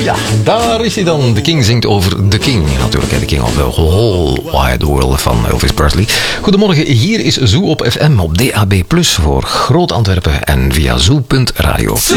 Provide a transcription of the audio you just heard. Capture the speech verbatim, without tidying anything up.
Ja, daar is hij dan. De King zingt over The King. Natuurlijk, de King of the Whole Wide World van Elvis Presley. Goedemorgen, hier is Zoo op F M op D A B plus voor Groot Antwerpen en via zoo punt radio.